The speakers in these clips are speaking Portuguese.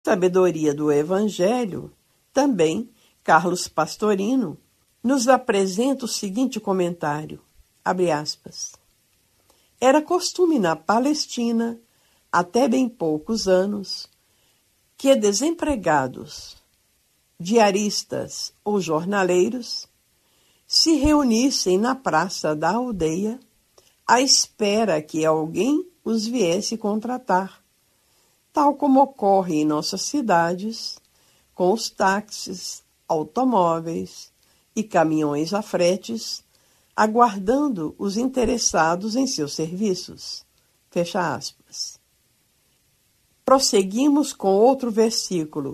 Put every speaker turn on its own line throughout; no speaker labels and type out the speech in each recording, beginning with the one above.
Sabedoria do Evangelho, também Carlos Pastorino, nos apresenta o seguinte comentário, abre aspas. Era costume na Palestina, até bem poucos anos, que desempregados, diaristas ou jornaleiros se reunissem na praça da aldeia à espera que alguém os viesse contratar, tal como ocorre em nossas cidades, com os táxis, automóveis e caminhões a fretes, aguardando os interessados em seus serviços. Fecha aspas. Prosseguimos com outro versículo.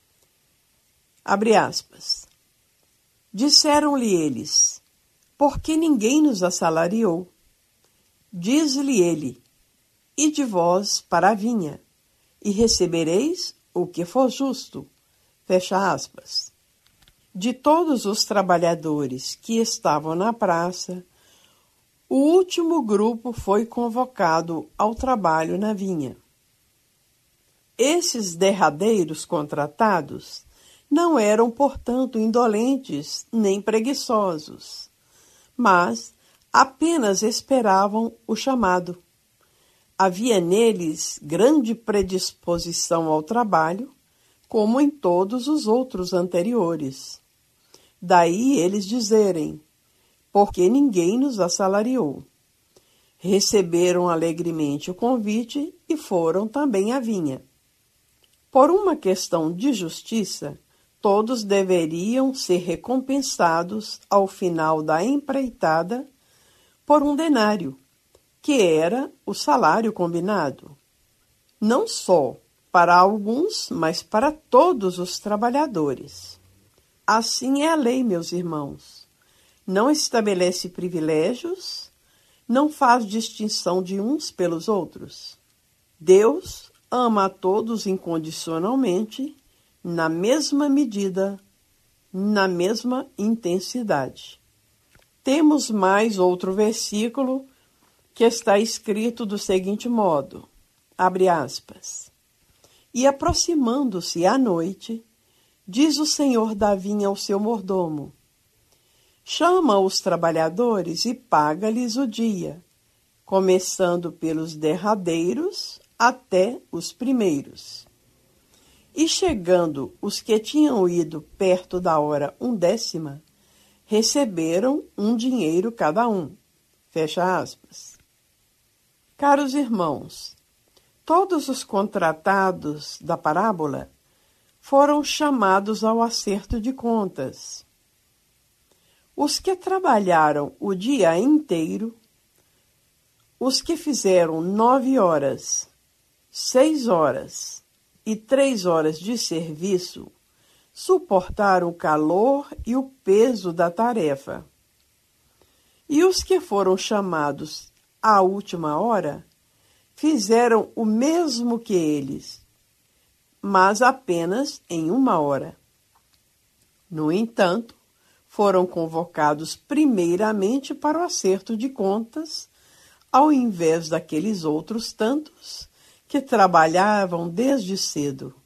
Abre aspas. Disseram-lhe eles, por que ninguém nos assalariou? Diz-lhe ele, ide vós para a vinha, e recebereis o que for justo. Fecha aspas. De todos os trabalhadores que estavam na praça, o último grupo foi convocado ao trabalho na vinha. Esses derradeiros contratados não eram, portanto, indolentes nem preguiçosos, mas apenas esperavam o chamado. Havia neles grande predisposição ao trabalho, como em todos os outros anteriores. Daí eles dizerem, porque ninguém nos assalariou. Receberam alegremente o convite e foram também à vinha. Por uma questão de justiça, todos deveriam ser recompensados ao final da empreitada por um denário, que era o salário combinado, não só para alguns, mas para todos os trabalhadores. Assim é a lei, meus irmãos. Não estabelece privilégios, não faz distinção de uns pelos outros. Deus ama a todos incondicionalmente, na mesma medida, na mesma intensidade. Temos mais outro versículo que está escrito do seguinte modo, abre aspas, e aproximando-se à noite, diz o senhor da vinha ao seu mordomo, chama os trabalhadores e paga-lhes o dia, começando pelos derradeiros até os primeiros. E chegando os que tinham ido perto da hora 1/10, receberam um dinheiro cada um. Fecha aspas. Caros irmãos, todos os contratados da parábola foram chamados ao acerto de contas. Os que trabalharam o dia inteiro, os que fizeram 9 horas, 6 horas e 3 horas de serviço, suportaram o calor e o peso da tarefa. E os que foram chamados à última hora, fizeram o mesmo que eles, mas apenas em 1 hora. No entanto, foram convocados primeiramente para o acerto de contas, ao invés daqueles outros tantos que trabalhavam desde cedo.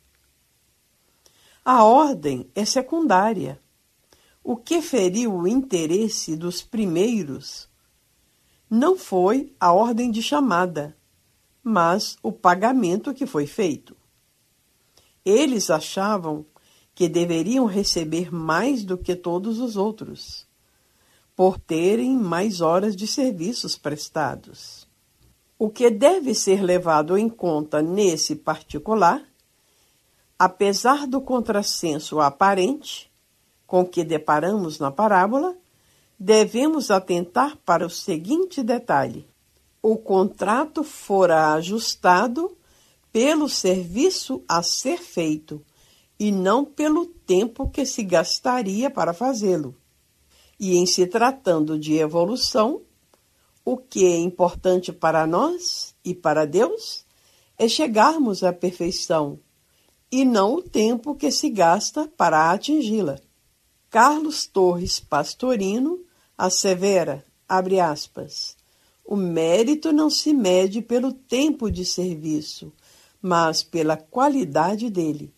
A ordem é secundária. O que feriu o interesse dos primeiros não foi a ordem de chamada, mas o pagamento que foi feito. Eles achavam que deveriam receber mais do que todos os outros, por terem mais horas de serviços prestados. O que deve ser levado em conta nesse particular, apesar do contrassenso aparente com que deparamos na parábola, devemos atentar para o seguinte detalhe. O contrato fora ajustado pelo serviço a ser feito e não pelo tempo que se gastaria para fazê-lo. E em se tratando de evolução, o que é importante para nós e para Deus é chegarmos à perfeição e não o tempo que se gasta para atingi-la. Carlos Torres Pastorino assevera, abre aspas, o mérito não se mede pelo tempo de serviço, mas pela qualidade dele.